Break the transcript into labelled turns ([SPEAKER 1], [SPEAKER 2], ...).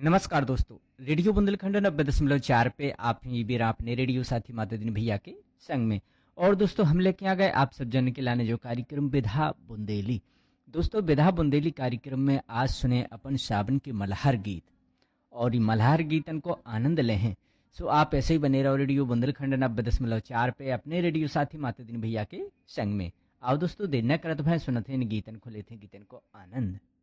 [SPEAKER 1] नमस्कार दोस्तों। रेडियो बुंदेलखंड 90.4 पे आप ही बेरा अपने रेडियो साथी मातादीन भैया के संग में। और दोस्तों हम लेके आ गए आप सब जन के लाने जो कार्यक्रम विधा बुंदेली। दोस्तों विधा बुंदेली कार्यक्रम में आज सुने अपन सावन के मल्हार गीत और ये मल्हार गीतन को आनंद ले हैं। सो आप ऐसे ही बने रहो रेडियो बुंदेलखंड 90.4 पे अपने रेडियो साथी मातादीन भैया के संग में। आओ दोस्तों देर न करत भाई सुनते हैं गीतन को लेते हैं गीतन को आनंद।